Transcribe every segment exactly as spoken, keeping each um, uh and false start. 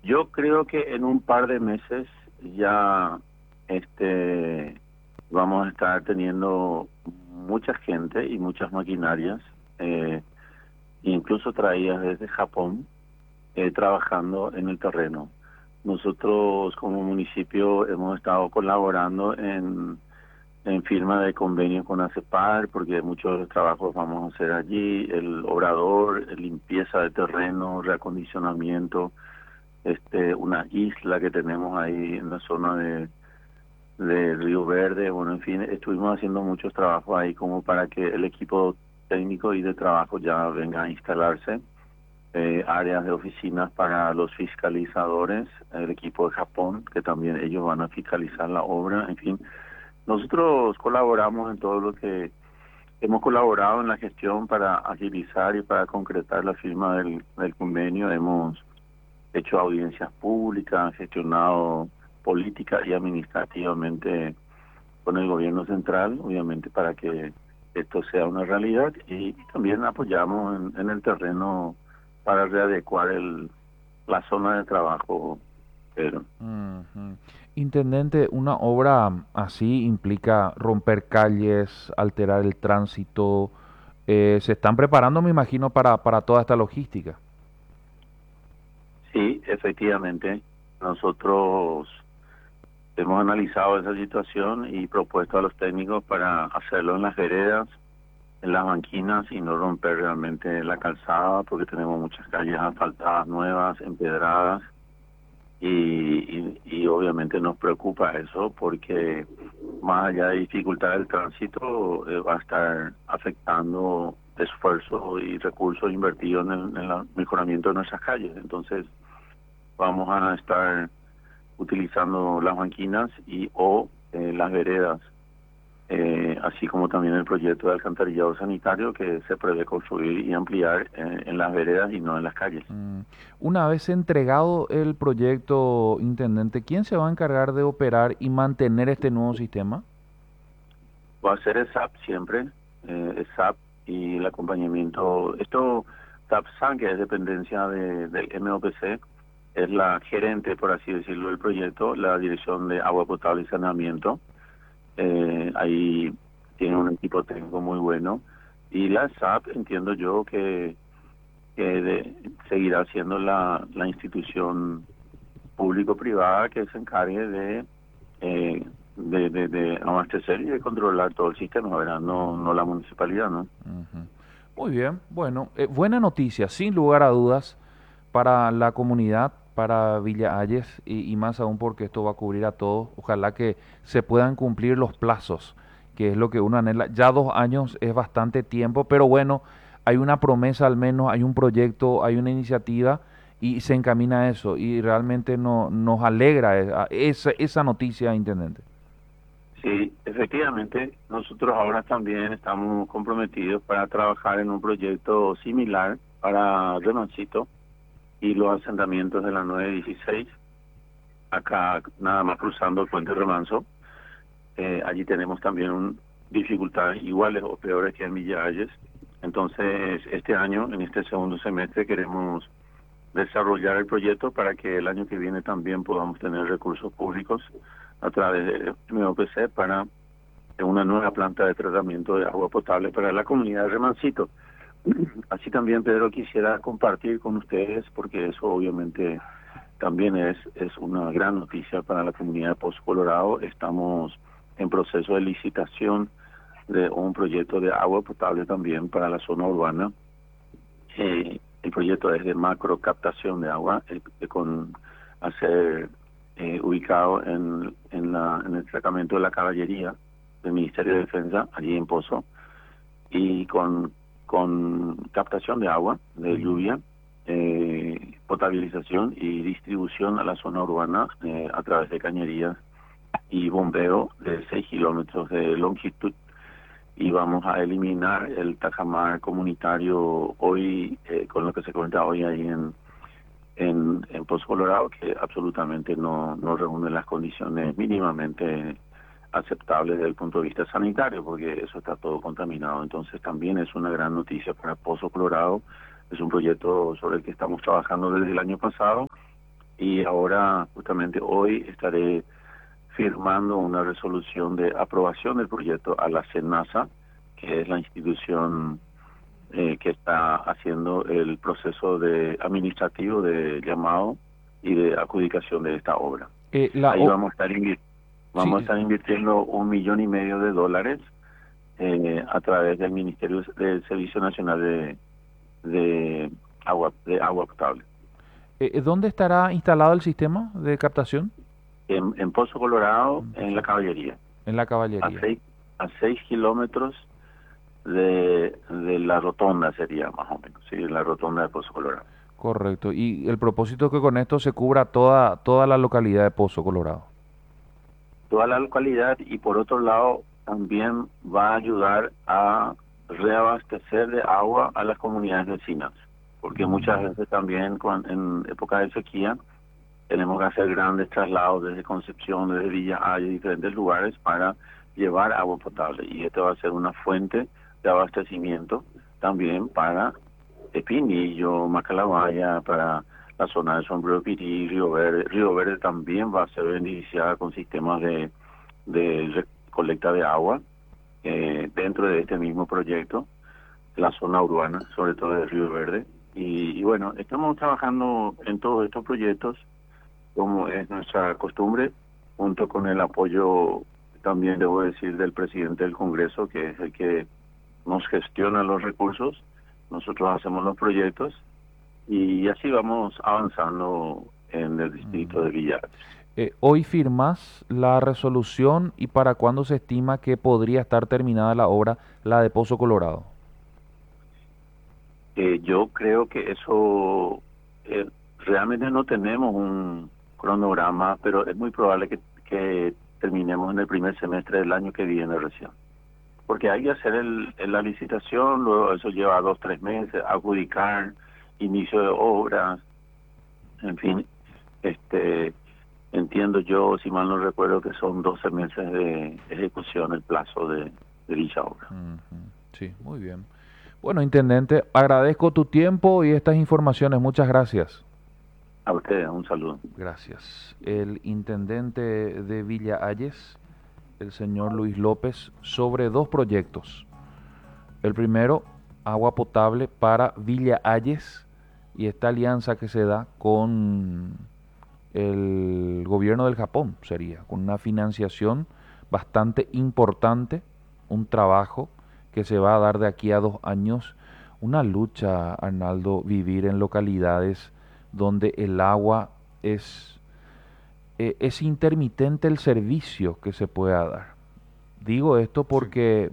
Yo creo que en un par de meses ya este vamos a estar teniendo mucha gente y muchas maquinarias, eh, incluso traídas desde Japón, eh, trabajando en el terreno. Nosotros como municipio hemos estado colaborando en, en firma de convenio con ACEPAR, porque muchos de los trabajos vamos a hacer allí, el obrador, limpieza de terreno, reacondicionamiento, este una isla que tenemos ahí en la zona de, de Río Verde. Bueno, en fin, estuvimos haciendo muchos trabajos ahí como para que el equipo técnico y de trabajo ya venga a instalarse, eh, áreas de oficinas para los fiscalizadores, el equipo de Japón, que también ellos van a fiscalizar la obra. En fin, nosotros colaboramos en todo lo que hemos colaborado en la gestión para agilizar y para concretar la firma del, del convenio. Hemos hecho audiencias públicas, gestionado política y administrativamente con el gobierno central, obviamente para que esto sea una realidad, y también apoyamos en, en el terreno para readecuar el, la zona de trabajo. Pero Ujú. Intendente, una obra así implica romper calles, alterar el tránsito. Eh, se están preparando, me imagino, para, para toda esta logística. sí, efectivamente, nosotros hemos analizado esa situación y propuesto a los técnicos para hacerlo en las veredas, en las banquinas, y no romper realmente la calzada, porque tenemos muchas calles asfaltadas nuevas, empedradas, y, y, y obviamente nos preocupa eso porque más allá de dificultar el tránsito, eh, va a estar afectando esfuerzos y recursos invertidos en el, en el mejoramiento de nuestras calles. Entonces vamos a estar utilizando las banquinas y o eh, las veredas, eh, así como también el proyecto de alcantarillado sanitario que se prevé construir y ampliar eh, en las veredas y no en las calles. Mm. Una vez entregado el proyecto, intendente, ¿quién se va a encargar de operar y mantener este nuevo sistema? Va a ser E S A P siempre, eh, E S A P y el acompañamiento. Esto, TAPSAN, que es dependencia de, del M O P C, es la gerente, por así decirlo, del proyecto, la Dirección de Agua Potable y Saneamiento. Eh, ahí tiene un equipo técnico muy bueno. Y la E S A P, entiendo yo que, que de- seguirá siendo la, la institución público-privada que se encargue de, eh, de, de, de abastecer y de controlar todo el sistema, ¿verdad? No, no la municipalidad, ¿no? Ujú. Muy bien, bueno, eh, buena noticia, sin lugar a dudas, para la comunidad, para Villa Ayes y, y más aún porque esto va a cubrir a todos. Ojalá que se puedan cumplir los plazos, que es lo que uno anhela. Ya dos años es bastante tiempo, pero bueno, hay una promesa al menos, hay un proyecto, hay una iniciativa y se encamina a eso y realmente no, nos alegra esa, esa esa noticia, intendente. Sí, efectivamente, nosotros ahora también estamos comprometidos para trabajar en un proyecto similar para Renancito y los asentamientos de la nueve dieciséis, acá nada más cruzando el puente Remanso. Eh, allí tenemos también un, dificultades iguales o peores que en Villa Ayes. Entonces, este año, en este segundo semestre, queremos desarrollar el proyecto para que el año que viene también podamos tener recursos públicos a través de M O P C para una nueva planta de tratamiento de agua potable para la comunidad de Remancito. Así también, Pedro, quisiera compartir con ustedes, porque eso obviamente también es, es una gran noticia para la comunidad de Pozo Colorado. Estamos en proceso de licitación de un proyecto de agua potable también para la zona urbana. Eh, el proyecto es de macro captación de agua, eh, con a ser eh, ubicado en, en, la, en el destacamento de la caballería del Ministerio de Defensa, allí en Pozo, y con, con captación de agua, de lluvia, eh, potabilización y distribución a la zona urbana eh, a través de cañerías y bombeo de seis kilómetros de longitud. Y vamos a eliminar el tajamar comunitario hoy, eh, con lo que se cuenta hoy ahí en, en, en Pozo Colorado, que absolutamente no, no reúne las condiciones mínimamente aceptables desde el punto de vista sanitario, porque eso está todo contaminado. Entonces también es una gran noticia para Pozo Colorado. Es un proyecto sobre el que estamos trabajando desde el año pasado y ahora justamente hoy estaré firmando una resolución de aprobación del proyecto a la SENASA, que es la institución eh, que está haciendo el proceso de administrativo de llamado y de adjudicación de esta obra. Eh, la, Ahí o- vamos a estar invir- sí, vamos a estar invirtiendo un millón y medio de dólares eh, a través del Ministerio del Servicio Nacional de, de agua de agua potable. eh, ¿dónde estará instalado el sistema de captación? En, en Pozo Colorado, En en la Pozo- caballería, en la a caballería. seis a seis kilómetros de, de la rotonda sería más o menos, sí, la rotonda de Pozo Colorado. Correcto. Y el propósito es que con esto se cubra toda, toda la localidad de Pozo Colorado. Toda la localidad, y por otro lado también va a ayudar a reabastecer de agua a las comunidades vecinas, porque muchas Mm, veces también cuan- en época de sequía tenemos que hacer grandes traslados desde Concepción, desde Villa Haya, diferentes lugares para llevar agua potable, y esto va a ser una fuente de abastecimiento también para Espinillo, Macalabaya, para la zona de Sombrero Pirí, Río Verde. Río Verde también va a ser beneficiada con sistemas de, de recolecta de agua eh, dentro de este mismo proyecto, la zona urbana, sobre todo de Río Verde. Y, y bueno, estamos trabajando en todos estos proyectos, como es nuestra costumbre, junto con el apoyo, también debo decir, del presidente del Congreso, que es el que nos gestiona los recursos. Nosotros hacemos los proyectos y así vamos avanzando en el distrito mm. de Villares. Eh, hoy firmas la resolución y para cuándo se estima que podría estar terminada la obra, la de Pozo Colorado. Eh, yo creo que eso, eh, realmente no tenemos un cronograma, pero es muy probable que, que terminemos en el primer semestre del año que viene recién. Porque hay que hacer el, el- la licitación, luego eso lleva dos, tres meses, adjudicar, inicio de obras, en fin, este entiendo yo, si mal no recuerdo, que son doce meses de ejecución el plazo de, de dicha obra. Ujú. Sí, muy bien. Bueno, intendente, agradezco tu tiempo y estas informaciones. Muchas gracias. A ustedes, un saludo. Gracias. El intendente de Villa Hayes, el señor Luis López, sobre dos proyectos. El primero, agua potable para Villa Hayes y esta alianza que se da con el gobierno del Japón, sería, con una financiación bastante importante, un trabajo que se va a dar de aquí a dos años, una lucha, Arnaldo, vivir en localidades donde el agua es, eh, es intermitente el servicio que se pueda dar. Digo esto Sí, porque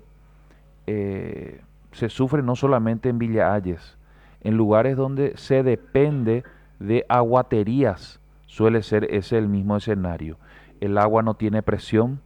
eh, se sufre no solamente en Villa Hayes, en lugares donde se depende de aguaterías, suele ser ese el mismo escenario. El agua no tiene presión.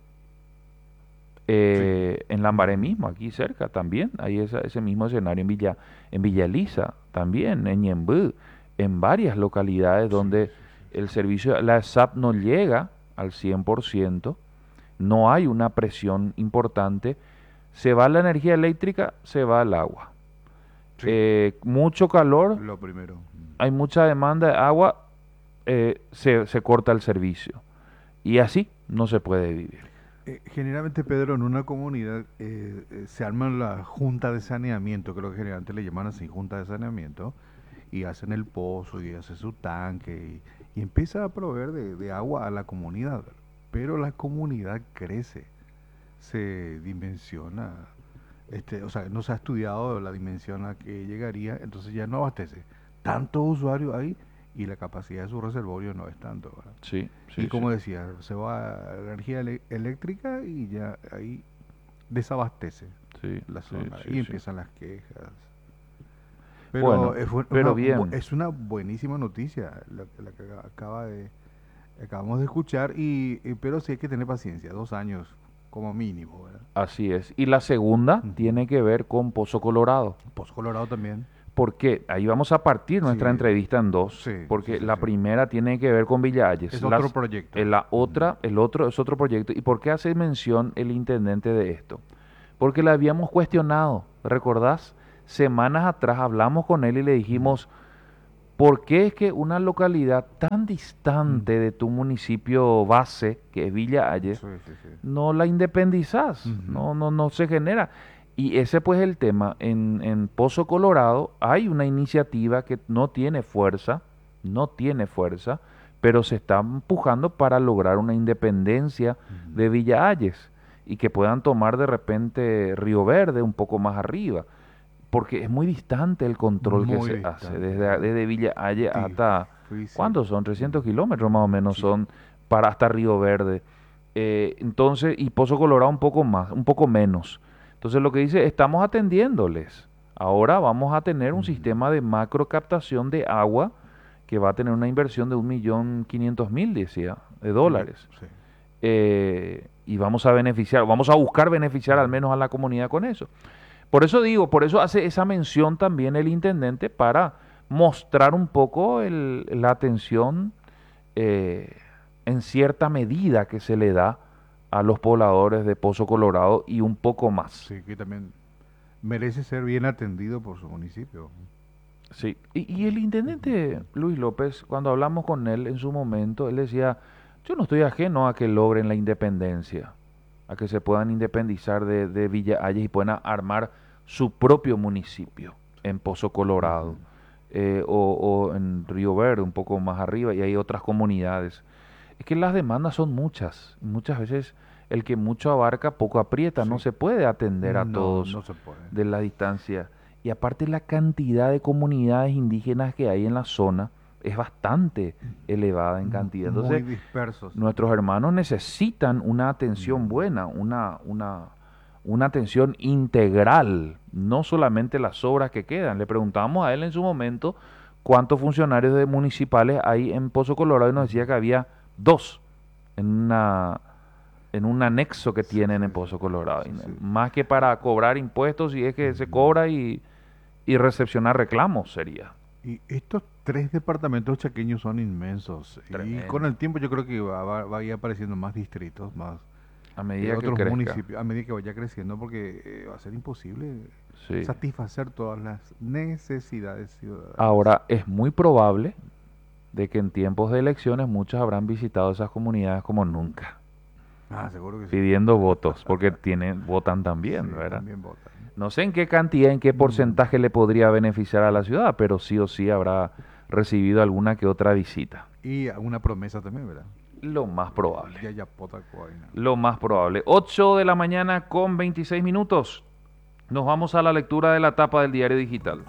sí. Eh, en Lambaré Mm, mismo, aquí cerca también, hay esa- ese mismo escenario en Villa, en Villa Elisa, también, en Ñemby, en varias localidades sí, donde sí, sí, sí. el servicio, la S A P no llega al cien por ciento, no hay una presión importante, se va la energía eléctrica, se va el agua. Sí, Eh, mucho calor, lo primero. Mm. hay mucha demanda de agua, eh, se, se corta el servicio. Y así no se puede vivir. Eh, generalmente, Pedro, en una comunidad eh, eh, se arma la junta de saneamiento, creo que generalmente le llaman así, junta de saneamiento, y hacen el pozo y hacen su tanque y, y empieza a proveer de, de agua a la comunidad. Pero la comunidad crece, se dimensiona, este, o sea, no se ha estudiado la dimensión a que llegaría, entonces ya no abastece. Tantos usuarios hay y la capacidad de su reservorio no es tanto, ¿verdad? Sí, Y sí, sí, como decía, se va a la energía ele- eléctrica y ya ahí desabastece sí, la sí, zona sí, y sí. empiezan las quejas. Pero Bueno, es, bu- una, pero bu- bien. es una buenísima noticia la, la que acaba de, acabamos de escuchar, y, y- pero sí hay que tener paciencia, dos años como mínimo, ¿verdad? Así es. Y la segunda Ujú. tiene que ver con Pozo Colorado. Post Colorado también. ¿Por qué? Ahí vamos a partir nuestra Sí, entrevista en dos, sí, sí, porque sí, la sí. primera tiene que ver con Villa Hayes, Es otro las- proyecto. eh, la Ujú. otra, el otro es otro proyecto. ¿Y por qué hace mención el intendente de esto? Porque le habíamos cuestionado, ¿recordás? Semanas atrás hablamos con él y le Ujú. dijimos, ¿por qué es que una localidad tan distante Mm. de tu municipio base, que es Villa Ayes, Sí, sí, sí. no la independizás, Ujú. no, no, no se genera. Y ese pues es el tema. En, en Pozo Colorado hay una iniciativa que no tiene fuerza, no tiene fuerza, pero se está empujando para lograr una independencia Ujú. de Villa Ayes y que puedan tomar de repente Río Verde un poco más arriba, porque es muy distante el control que Muy se hace, distante, desde, ¿verdad? desde Villa Ayes hasta, Difícil. ¿cuántos son? trescientos Mm. kilómetros más o menos Sí. son para hasta Río Verde. Eh, entonces, y Pozo Colorado un poco más, un poco menos. Entonces lo que dice, estamos atendiéndoles. Ahora vamos a tener un Ujú. sistema de macro captación de agua que va a tener una inversión de un millón quinientos mil, decía, de Sí, dólares. sí. Eh, y vamos a beneficiar, vamos a buscar beneficiar al Ujú. menos a la comunidad con eso. Por eso digo, por eso hace esa mención también el intendente para mostrar un poco el- la atención eh, en cierta medida que se le da a los pobladores de Pozo Colorado y un poco más. Sí, que también merece ser bien atendido por su municipio. Sí. Y, y el intendente Luis López, cuando hablamos con él en su momento, él decía, yo no estoy ajeno a que logren la independencia, a que se puedan independizar de, de Villa Ayes y puedan armar su propio municipio en Pozo Colorado Ujú. eh, o, o en Río Verde, un poco más arriba, y hay otras comunidades. Es que las demandas son muchas. Muchas veces el que mucho abarca, poco aprieta. No Sí. se puede atender a No, todos no se puede. de la distancia. Y aparte la cantidad de comunidades indígenas que hay en la zona es bastante elevada en M- cantidad. Muy Entonces, dispersos. nuestros hermanos necesitan una atención Mm. buena, una, una, una atención integral, no solamente las obras que quedan. Le preguntamos a él en su momento cuántos funcionarios de municipales hay en Pozo Colorado y nos decía que había dos en una en un anexo que Sí, sí, tienen en sí. Pozo Colorado. Y Sí, no- sí. más que para cobrar impuestos, y es que se Ujú. cobra y, y recepcionar reclamos sería. Y estos tres departamentos chaqueños son inmensos. Y con Tremendo. el tiempo yo creo que va, va, va a ir apareciendo más distritos, más A eh, medida que otros crezca. municipios, a medida que vaya creciendo, porque eh, va a ser imposible Sí. satisfacer todas las necesidades ciudadanas. Ahora, es muy probable de que en tiempos de elecciones muchos habrán visitado esas comunidades como nunca, Ah, seguro que sí. pidiendo votos, porque tienen, votan también, Sí, ¿verdad? también votan. No sé en qué cantidad, en qué Mm. porcentaje le podría beneficiar a la ciudad, pero sí o sí habrá recibido alguna que otra visita. Y una promesa también, ¿verdad? Lo más probable. Ya, ya, pota, coaina. Lo más probable. ocho de la mañana con veintiséis minutos. Nos vamos a la lectura de la tapa del diario digital.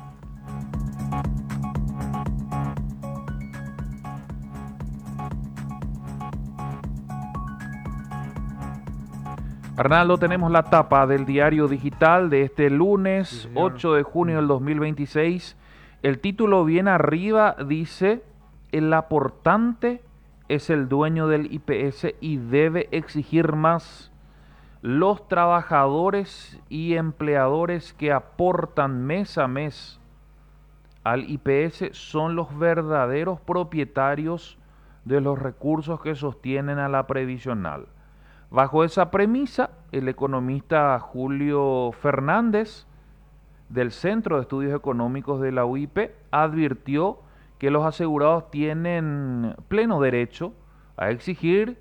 Arnaldo, tenemos la tapa del diario digital de este Sí, lunes señor. ocho de junio del dos mil veintiséis. El título bien arriba dice, el aportante es el dueño del I P S y debe exigir más. Los trabajadores y empleadores que aportan mes a mes al I P S son los verdaderos propietarios de los recursos que sostienen a la previsional. Bajo esa premisa, el economista Julio Fernández, del Centro de Estudios Económicos de la U I P, advirtió que los asegurados tienen pleno derecho a exigir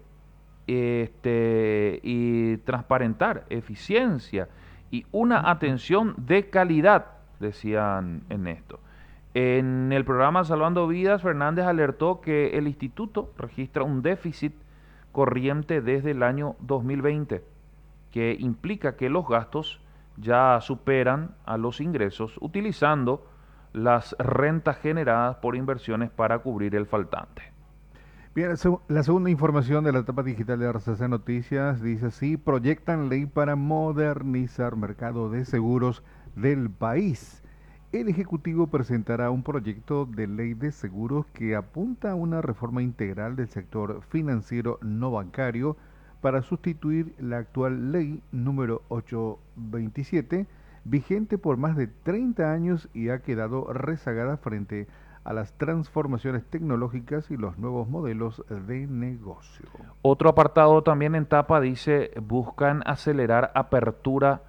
este, y transparentar eficiencia y una atención de calidad, decían en esto. En el programa Salvando Vidas, Fernández alertó que el instituto registra un déficit corriente desde el año dos mil veinte, que implica que los gastos ya superan a los ingresos, utilizando las rentas generadas por inversiones para cubrir el faltante. Bien, seg- la segunda información de la etapa digital de R C C Noticias dice así, proyectan ley para modernizar mercado de seguros del país. El Ejecutivo presentará un proyecto de ley de seguros que apunta a una reforma integral del sector financiero no bancario para sustituir la actual ley número ochocientos veintisiete, vigente por más de treinta años y ha quedado rezagada frente a las transformaciones tecnológicas y los nuevos modelos de negocio. Otro apartado también en tapa dice, buscan acelerar apertura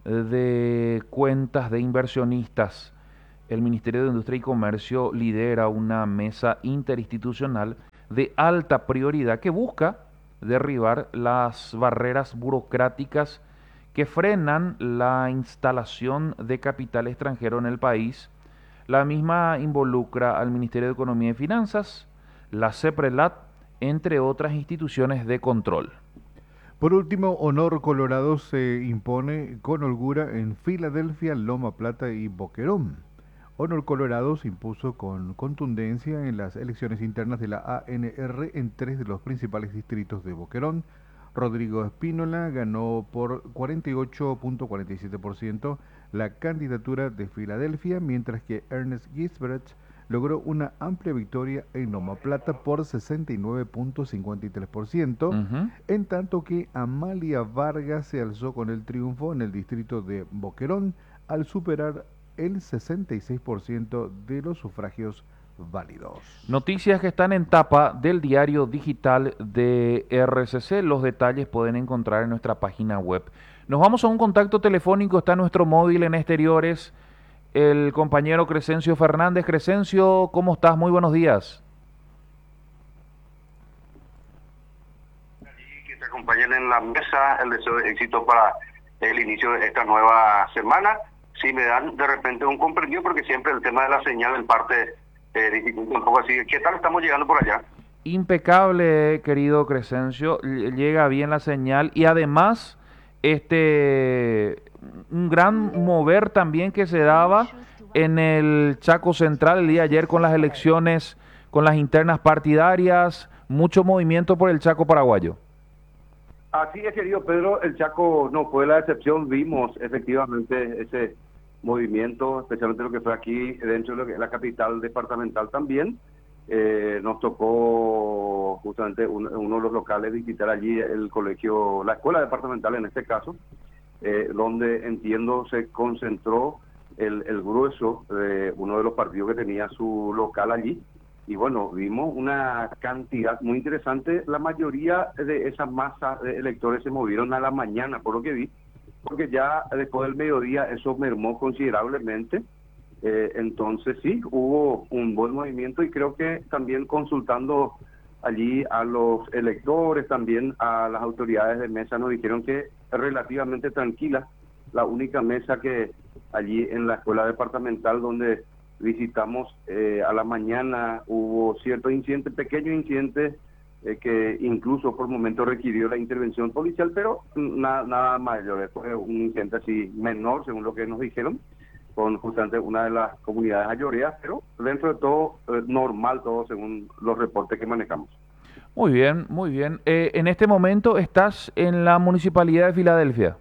de cuentas de inversionistas. El Ministerio de Industria y Comercio lidera una mesa interinstitucional de alta prioridad que busca derribar las barreras burocráticas que frenan la instalación de capital extranjero en el país. La misma involucra al Ministerio de Economía y Finanzas, la CEPRELAT, entre otras instituciones de control. Por último, Honor Colorado se impone con holgura en Filadelfia, Loma Plata y Boquerón. Honor Colorado se impuso con contundencia en las elecciones internas de la A N R en tres de los principales distritos de Boquerón. Rodrigo Espínola ganó por cuarenta y ocho punto cuarenta y siete por ciento la candidatura de Filadelfia, mientras que Ernest Gisbert logró una amplia victoria en Loma Plata por sesenta y nueve punto cincuenta y tres por ciento, uh-huh. en tanto que Amalia Vargas se alzó con el triunfo en el distrito de Boquerón al superar el sesenta y seis por ciento de los sufragios válidos. Noticias que están en tapa del diario digital de R C C. Los detalles pueden encontrar en nuestra página web. Nos vamos a un contacto telefónico, está nuestro móvil en exteriores, el compañero Crescencio Fernández. Crescencio, ¿cómo estás? Muy buenos días. Que te acompañen en la mesa, el deseo de éxito para el inicio de esta nueva semana. Si me dan de repente un comprendido, porque siempre el tema de la señal en parte eh, dificulta un poco así. ¿Qué tal estamos llegando por allá? Impecable, querido Crescencio, llega bien la señal y además este un gran mover también que se daba en el Chaco Central el día de ayer con las elecciones, con las internas partidarias, mucho movimiento por el Chaco paraguayo. Así es, querido Pedro, el Chaco no fue la excepción, vimos efectivamente ese movimiento, especialmente lo que fue aquí dentro de lo que es la capital departamental también. Eh, nos tocó justamente un, uno de los locales visitar allí el colegio, la escuela departamental en este caso, eh, donde entiendo se concentró el, el grueso de uno de los partidos que tenía su local allí. Y bueno, vimos una cantidad muy interesante. La mayoría de esa masa de electores se movieron a la mañana, por lo que vi, porque ya después del mediodía eso mermó considerablemente. Eh, entonces sí, hubo un buen movimiento y creo que también consultando allí a los electores, también a las autoridades de mesa, nos dijeron que relativamente tranquila. La única mesa que allí en la escuela departamental donde visitamos eh, a la mañana hubo cierto incidente, pequeño incidente eh, que incluso por momentos requirió la intervención policial, pero nada, nada mayor, fue un incidente así menor según lo que nos dijeron, con justamente una de las comunidades ayoreas, pero dentro de todo eh, normal todo según los reportes que manejamos. Muy bien, muy bien. Eh, en este momento estás en la Municipalidad de Filadelfia.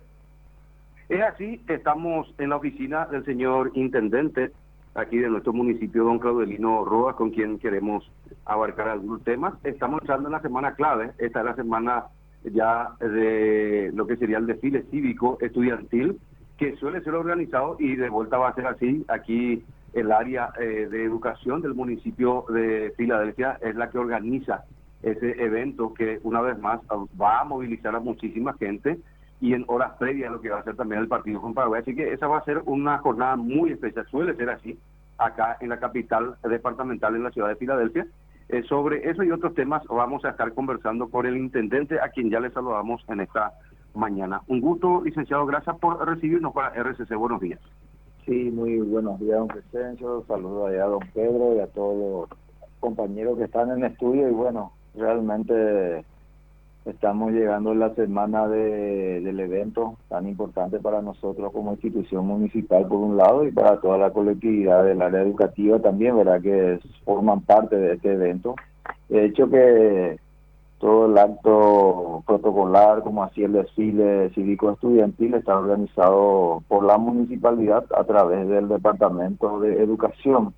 Es así, estamos en la oficina del señor Intendente aquí de nuestro municipio, don Claudelino Roa, con quien queremos abarcar algunos temas. Estamos entrando en la semana clave, esta es la semana ya de lo que sería el desfile cívico estudiantil, que suele ser organizado y de vuelta va a ser así. Aquí el área eh, de educación del municipio de Filadelfia es la que organiza ese evento que una vez más va a movilizar a muchísima gente y en horas previas lo que va a ser también el partido con Paraguay. Así que esa va a ser una jornada muy especial, suele ser así, acá en la capital departamental, en la ciudad de Filadelfia. Eh, sobre eso y otros temas vamos a estar conversando con el intendente, a quien ya le saludamos en esta mañana. Un gusto, licenciado, gracias por recibirnos para R C C. Buenos días. Sí, muy buenos días, don Crescencio. Saludos allá a don Pedro y a todos los compañeros que están en el estudio. Y bueno, realmente estamos llegando en la semana de, del evento tan importante para nosotros como institución municipal por un lado y para toda la colectividad del área educativa también, ¿verdad? Que forman parte de este evento. De hecho que todo el acto protocolar, como así el desfile cívico estudiantil, está organizado por la municipalidad a través del Departamento de Educación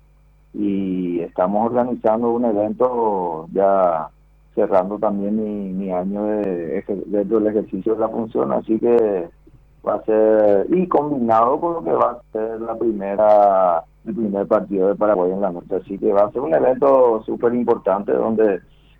y estamos organizando un evento ya cerrando también mi, mi año de dentro del ejercicio de la función, así que va a ser, y combinado con lo que va a ser la primera el primer partido de Paraguay en la noche, así que va a ser un evento súper importante donde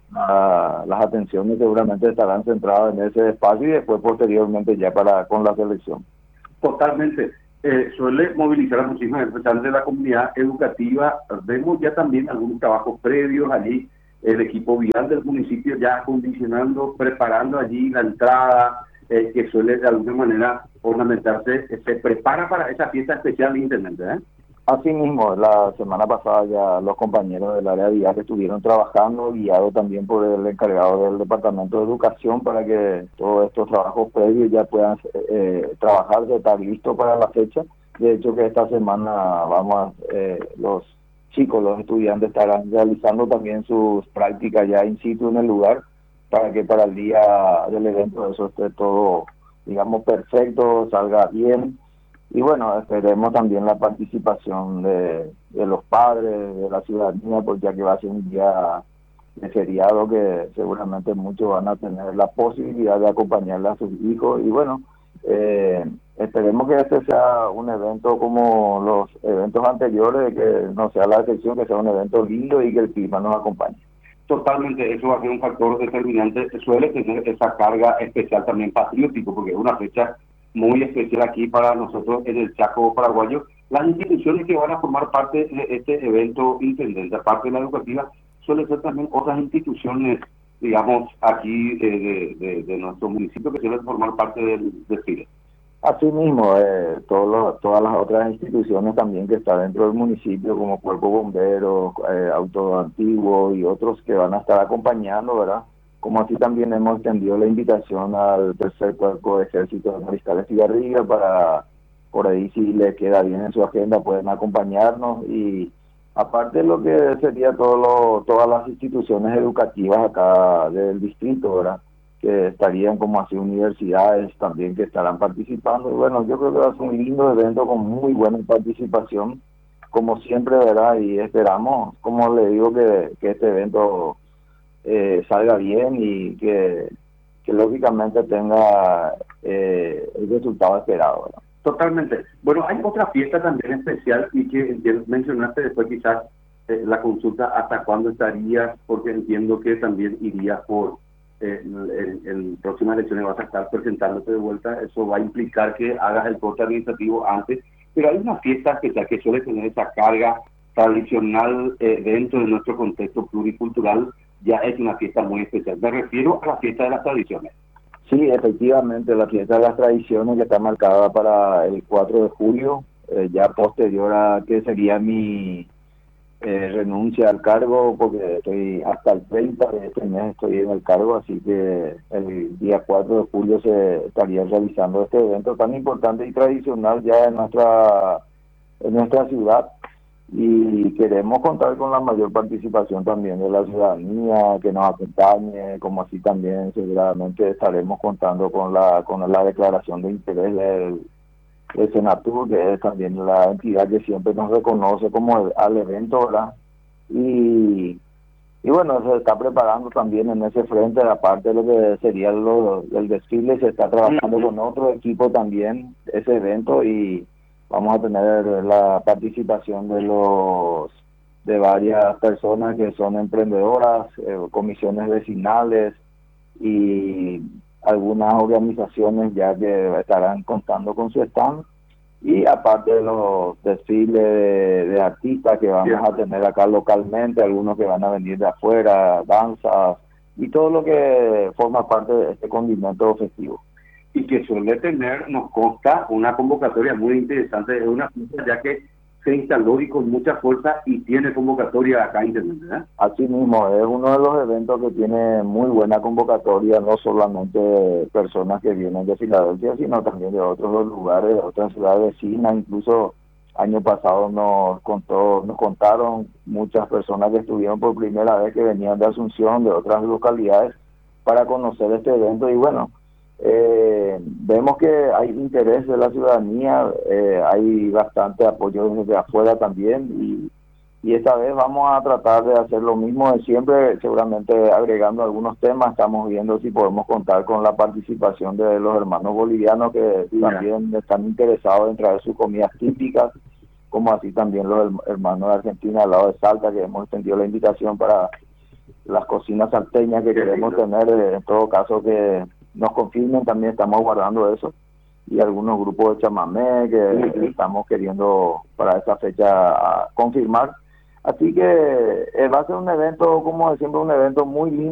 uh, las atenciones seguramente estarán centradas en ese espacio y después posteriormente ya para con la selección. Totalmente. Eh, suele movilizar a muchísimas personas de la comunidad educativa. Vemos ya también algunos trabajos previos allí el equipo vial del municipio ya acondicionando, preparando allí la entrada, eh, que suele de alguna manera ornamentarse, eh, se prepara para esa fiesta especial, intendente, ¿eh? Así mismo, la semana pasada ya los compañeros del área de viaje estuvieron trabajando, guiados también por el encargado del Departamento de Educación, para que todos estos trabajos previos ya puedan eh, trabajarse, estar listos para la fecha. De hecho, que esta semana vamos, eh, los chicos, los estudiantes estarán realizando también sus prácticas ya in situ en el lugar, para que para el día del evento eso esté todo, digamos, perfecto, salga bien. Y bueno, esperemos también la participación de, de los padres, de la ciudadanía, porque ya que va a ser un día de feriado que seguramente muchos van a tener la posibilidad de acompañarle a sus hijos. Y bueno, eh, esperemos que este sea un evento como los eventos anteriores, que no sea la excepción, que sea un evento lindo y que el clima nos acompañe. Totalmente, eso va a ser un factor determinante. Suele tener esa carga especial también patriótico, porque es una fecha muy especial aquí para nosotros en el Chaco paraguayo. Las instituciones que van a formar parte de este evento, intendente, aparte de la educativa, suelen ser también otras instituciones, digamos, aquí eh, de, de, de nuestro municipio, que suelen formar parte del desfile. Asimismo, eh, todos los, todas las otras instituciones también que están dentro del municipio, como Cuerpo Bomberos, eh, Auto Antiguo y otros que van a estar acompañando, ¿verdad? Como así también hemos extendido la invitación al tercer cuerpo de ejército de Mariscales y Garriga, para, por ahí si les queda bien en su agenda, pueden acompañarnos. Y aparte de lo que sería todo lo, todas las instituciones educativas acá del distrito, ¿verdad?, que estarían como así universidades también que estarán participando. Y bueno, yo creo que va a ser un lindo evento con muy buena participación, como siempre, ¿verdad? Y esperamos, como le digo, que, que este evento eh, salga bien y que, que lógicamente tenga eh, el resultado esperado, ¿verdad? Totalmente. Bueno, hay otra fiesta también especial y que entiendo, mencionaste después quizás eh, la consulta hasta cuándo estarías, porque entiendo que también irías por eh, en, en próximas elecciones, vas a estar presentándote de vuelta. Eso va a implicar que hagas el corte administrativo antes, pero hay una fiesta especial que suele tener esa carga tradicional eh, dentro de nuestro contexto pluricultural. Ya es una fiesta muy especial. Me refiero a la fiesta de las tradiciones. Sí, efectivamente, la fiesta de las tradiciones, que está marcada para el cuatro de julio, eh, ya posterior a que sería mi eh, renuncia al cargo, porque estoy hasta el treinta de este mes estoy en el cargo, así que el día cuatro de julio se estaría realizando este evento tan importante y tradicional ya en nuestra, en nuestra ciudad. Y queremos contar con la mayor participación también de la ciudadanía, que nos acompañe, como así también seguramente estaremos contando con la con la declaración de interés del, del Senatur, que es también la entidad que siempre nos reconoce como el, al evento, ¿verdad? Y, y bueno, se está preparando también en ese frente, aparte de lo que sería lo, el desfile, se está trabajando con otro equipo también ese evento, y vamos a tener la participación de los de varias personas que son emprendedoras, eh, comisiones vecinales y algunas organizaciones ya que estarán contando con su stand, y aparte de los desfiles de, de artistas que vamos yeah. a tener acá localmente, algunos que van a venir de afuera, danzas y todo lo que forma parte de este condimento festivo. Y que suele tener, nos consta, una convocatoria muy interesante, es una fiesta ya que se instaló y con mucha fuerza y tiene convocatoria acá, ¿verdad? Así mismo, es uno de los eventos que tiene muy buena convocatoria, no solamente personas que vienen de Filadelfia, sino también de otros lugares, de otras ciudades vecinas. Incluso año pasado nos contó, nos contaron muchas personas que estuvieron por primera vez, que venían de Asunción, de otras localidades, para conocer este evento. Y bueno, Eh, vemos que hay interés de la ciudadanía, eh, hay bastante apoyo desde afuera también, y, y esta vez vamos a tratar de hacer lo mismo de siempre, seguramente agregando algunos temas. Estamos viendo si podemos contar con la participación de los hermanos bolivianos, que sí, también están interesados en traer sus comidas típicas, como así también los hermanos de Argentina al lado de Salta, que hemos extendido la invitación para las cocinas salteñas que queremos tener. En todo caso, que nos confirmen, también estamos guardando eso, y algunos grupos de chamamé que sí, sí. estamos queriendo para esa fecha confirmar. Así que eh, va a ser un evento, como siempre, un evento muy lindo.